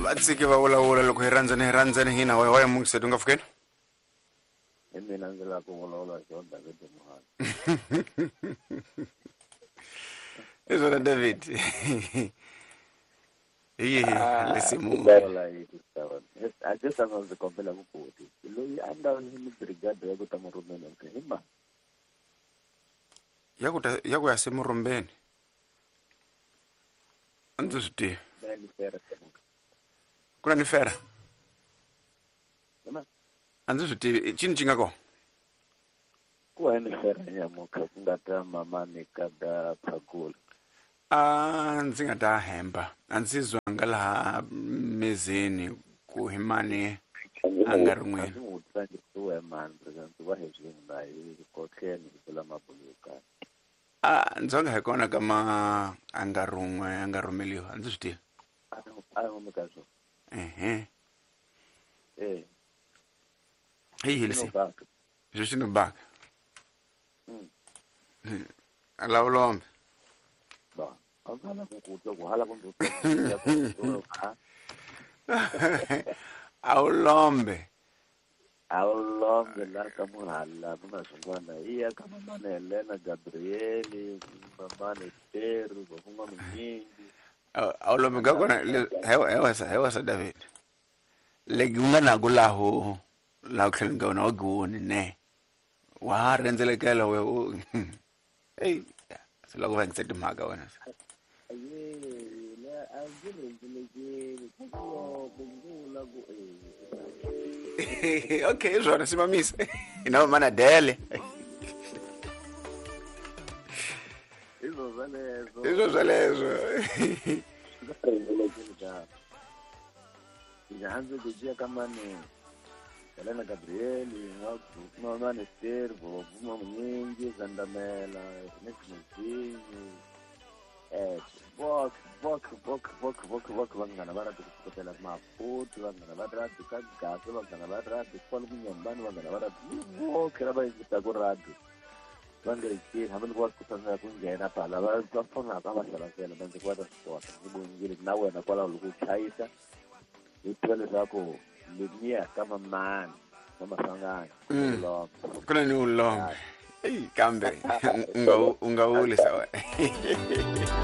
Batsiki va wula loko hi rhandzane hina wa mungise dunga fukeni. Mina ndzi la ku vulavula John David Muhani. Izona David. Lesimu. I just ndzi kombela ku bodi. Loyi a nga ni brigade ya ku ta murumela ke hima. Ya ku ya semurumbeni. Andzi swi tivi. Kuna ni fera. Andzi swi tivi cini cinga ko? Ku ni fera ya muka ku nga ta mama ni kada phakula. Ndzi nga ta hemba a ndzi zwanga laha mezeni ku himani a nga ri n'wini. Ndzonga hi kona ka ma a nga rin'we a nga rhumeliwa a ndzi swi tivi. Hi lesi leswi xi ni baka ala ulombe a ulombe Awulombe la ka muhala kuna swin'wana iya ka mamana Helena Gabrieli mamana Teru kun'wana mnyingi awulombe ka kona hewa sa David legi unga na ku lahu la ku tlhelanga wona wa goni ne wa rendzelekela we hey sila ku vangise timhaka wena okay zwona simamise ina mana dele izo zalezo Ngihanze kujia kama ni Helena Gabrieli mama ni Servo vuma mnyingi Zandamela next mzingi bok vangana varati kusukotela mafuti vangana varati kagasi vangana varati kwalo kunyambani vangana varati kera vaingita kurati vangerekini hambi ni vona kutsandza ku nghena phala va fona ka vahlalasela va ndzi kwata swikota ngibongile na wena kwalaho loko u chayisa hi tiva leswaku liniya ka mamani na masangani kuna ni ulombe kambe unga ulisa